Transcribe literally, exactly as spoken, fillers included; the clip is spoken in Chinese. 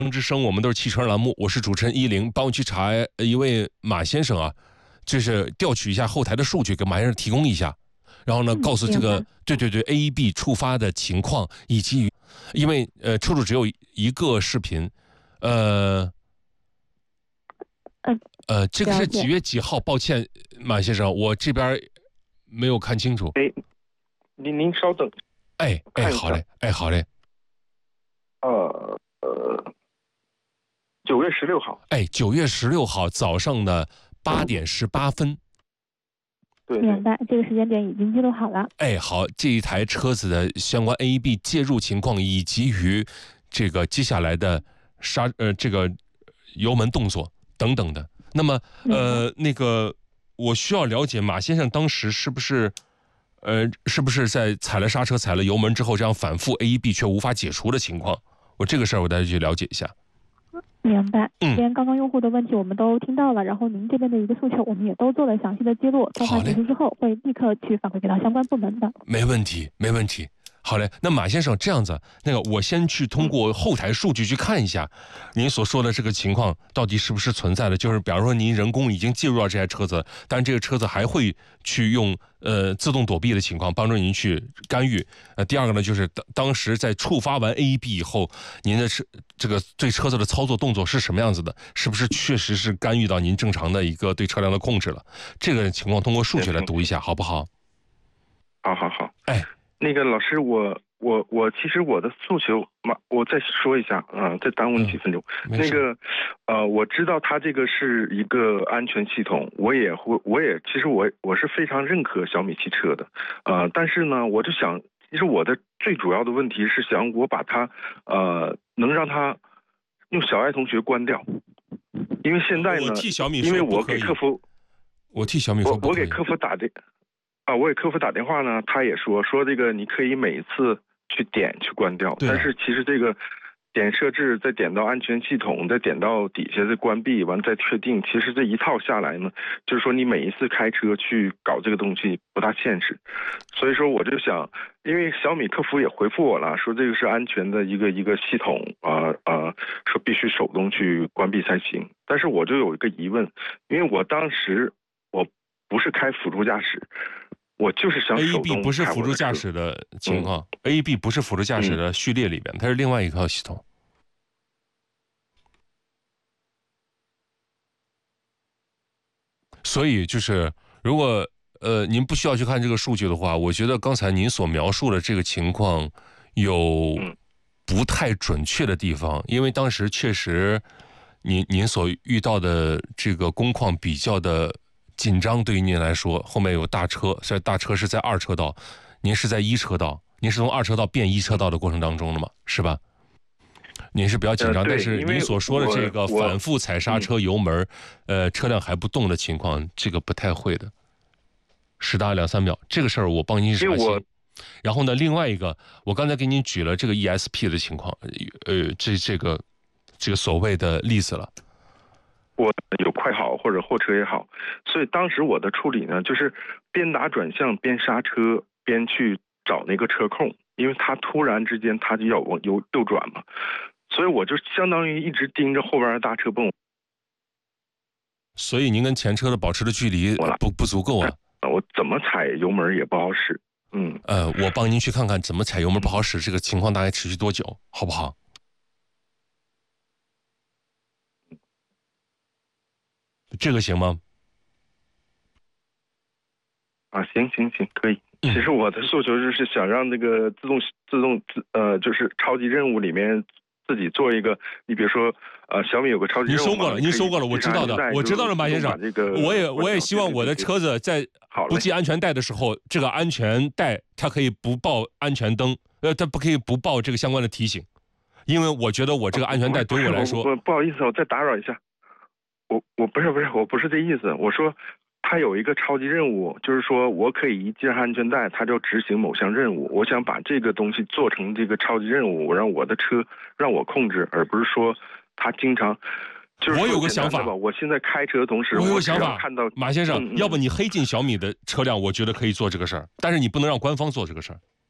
之声，我们都是汽车栏目，我是主持人依林，帮我去查一位马先生啊，就是调取一下后台的数据，给马先生提供一下，然后呢，告诉这个对对对 A E B 触发的情况，以及因为呃车主只有一个视频，呃呃，这个是几月几号？抱歉，马先生，我这边没有看清楚。 哎，您您稍等。 哎哎，好嘞，哎好嘞。 呃呃。九月十六号， 哎，九月十六号早上的八点十八分， 对， 明白，这个时间点已经记录好了。 哎，好，这一台车子的相关 A E B 介入情况，以及于这个接下来的刹呃这个油门动作等等的。那么呃那个我需要了解马先生当时是不是呃是不是在踩了刹车、踩了油门之后，这样反复 A E B 却无法解除的情况？我这个事儿我再去了解一下。 明白， 嗯， 既然刚刚用户的问题我们都听到了，然后您这边的一个诉求，我们也都做了详细的记录。通话结束之后，会立刻去反馈给到相关部门的。 没问题，没问题。好嘞，那马先生这样子，那个我先去通过后台数据去看一下，您所说的这个情况到底是不是存在的？就是比方说您人工已经介入到这台车子，但是这个车子还会去用呃自动躲避的情况帮助您去干预。呃，第二个呢，就是当当时在触发完 A E B 以后，您的车这个对车子的操作动作是什么样子的？是不是确实是干预到您正常的一个对车辆的控制了？这个情况通过数据来读一下，好不好？ 好好好， 哎。 那个老师，我我我其实我的诉求嘛，我再说一下啊、呃，再耽误你几分钟。 嗯、 那个呃，我知道它这个是一个安全系统，我也会，我也其实我我是非常认可小米汽车的，呃，但是呢，我就想，其实我的最主要的问题是想我把它呃能让它用小爱同学关掉，因为现在呢， 我替小米因为我给客服， 我替小米说我我给客服打的。啊，我给客服打电话呢，他也说说这个你可以每一次去点去关掉， 啊、 但是其实这个点设置，再点到安全系统，再点到底下再关闭，完再确定，其实这一套下来呢，就是说你每一次开车去搞这个东西不大现实，所以说我就想，因为小米客服也回复我了，说这个是安全的一个一个系统啊啊、呃呃，说必须手动去关闭才行，但是我就有一个疑问，因为我当时我不是开辅助驾驶。我就是想手动 A E B 不是辅助驾驶的情况、嗯、，A E B 不是辅助驾驶的序列里边，嗯、它是另外一套系统。所以就是，如果呃您不需要去看这个数据的话，我觉得刚才您所描述的这个情况有不太准确的地方，因为当时确实您您所遇到的这个工况比较的紧张，对于您来说，后面有大车，所以大车是在二车道，您是在一车道，您是从二车道变一车道的过程当中的嘛，是吧？您是比较紧张， 呃、 但是您所说的这个反复踩刹车、油门，呃，车辆还不动的情况，这个不太会的，时大两三秒，这个事儿我帮您查清。然后呢，另外一个，我刚才给您举了这个 E S P 的情况，呃，这这个这个所谓的例子了。 我有快好或者货车也好，所以当时我的处理呢，就是边打转向边刹车边去找那个车控，因为它突然之间它就要往右右转嘛，所以我就相当于一直盯着后边的大车蹦。 所以您跟前车的保持的距离不不足够啊。 我怎么踩油门也不好使。嗯， 呃，我帮您去看看怎么踩油门不好使，这个情况大概持续多久，好不好？这个行吗？ 啊，行行行，可以。其实我的诉求就是想让这个自动自动自呃，就是超级任务里面自己做一个，你比如说呃，小米有个超级任务。 您说过了，您说过了，我知道的，我知道了，马先生。 这个我也我也希望我的车子在不系安全带的时候，这个安全带它可以不报安全灯，呃，它不可以不报这个相关的提醒，因为我觉得我这个安全带对我来说， 我不好意思，我再打扰一下。我我不是不是我不是这意思，我说他有一个超级任务，就是说我可以一系安全带，他就执行某项任务。我想把这个东西做成这个超级任务，我让我的车让我控制，而不是说他经常。就是我有个想法， 我现在开车的同时， 我有个想法， 看到马先生， 嗯嗯要不你黑进小米的车辆，我觉得可以做这个事儿，但是你不能让官方做这个事儿。